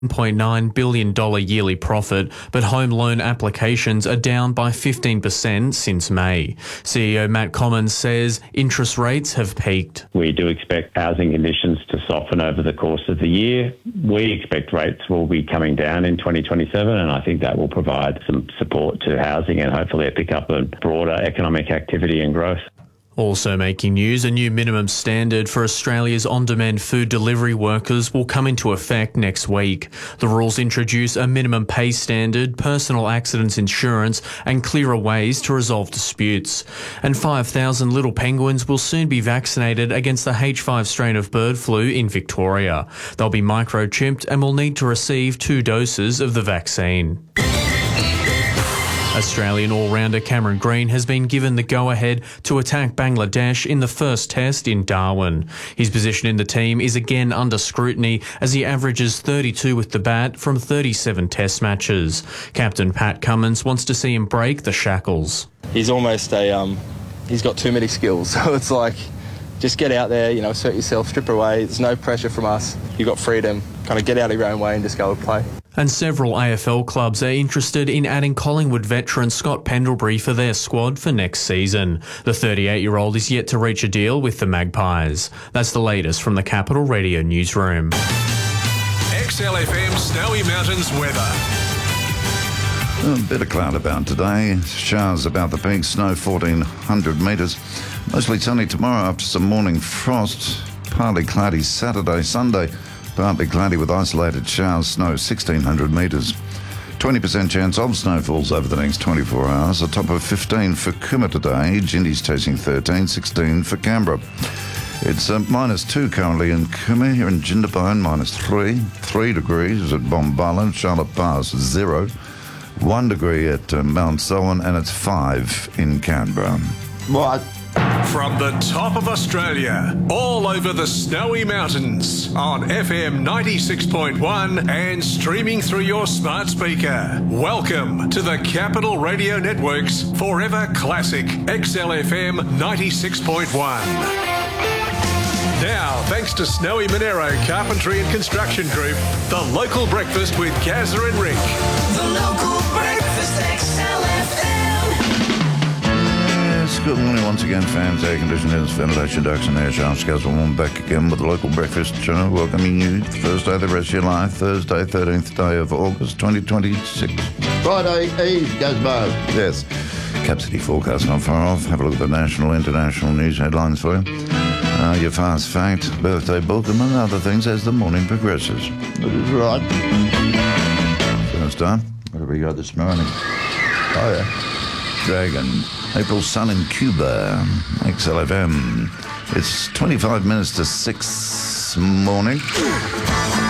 $1.9 billion yearly profit, but home loan applications are down by 15% since May. CEO Matt Commons says interest rates have peaked. We do expect housing conditions to soften over the course of the year. We expect rates will be coming down in 2027, and I think that will provide some support to housing and hopefully a pickup in broader economic activity and growth. Also making news, a new minimum standard for Australia's on-demand food delivery workers will come into effect next week. The rules introduce a minimum pay standard, personal accidents insurance and clearer ways to resolve disputes. And 5,000 little penguins will soon be vaccinated against the H5 strain of bird flu in Victoria. They'll be microchipped and will need to receive 2 doses of the vaccine. Australian all-rounder Cameron Green has been given the go-ahead to attack Bangladesh in the first test in Darwin. His position in the team is again under scrutiny as he averages 32 with the bat from 37 test matches. Captain Pat Cummins wants to see him break the shackles. He's almost he's got too many skills, so it's like, just get out there, assert yourself, strip away. There's no pressure from us. You've got freedom. Kind of get out of your own way and just go and play. And several AFL clubs are interested in adding Collingwood veteran Scott Pendlebury for their squad for next season. The 38-year-old is yet to reach a deal with the Magpies. That's the latest from the Capital Radio newsroom. XLFM Snowy Mountains weather. A bit of cloud about today. Showers about the peak. Snow 1,400 metres. Mostly sunny tomorrow after some morning frost. Partly cloudy Saturday, Sunday. Partly cloudy with isolated showers. Snow 1,600 metres. 20% chance of snowfalls over the next 24 hours. A top of 15 for Cooma today. Jindy's chasing 13, 16 for Canberra. It's -2 currently in Cooma. Here in Jindabyne, -3. 3 degrees at Bombarla. Charlotte Pass, 0. 1 degree at Mount Selwyn, and it's 5 in Canberra. What? From the top of Australia, all over the Snowy Mountains, on FM 96.1 and streaming through your smart speaker. Welcome to the Capital Radio Network's Forever Classic XLFM 96.1. Now, thanks to Snowy Monero Carpentry and Construction Group, the local breakfast with Gazza and Rick. The local breakfast XLFM. Good morning once again, fans, air conditioners, ventilation ducts and air shafts. Gazza Warm back again with the local breakfast show, welcoming you the first day of the rest of your life, Thursday, 13th day of August 2026. Friday Eve, Gazmo. Yes. Cap City forecast not far off. Have a look at the national, international news headlines for you. Your fast fact, birthday book, among other things, as the morning progresses. That is right. First up, what have we got this morning? Oh, yeah. Dragon. April sun in Cuba. XLFM. It's 25 minutes to 6 morning.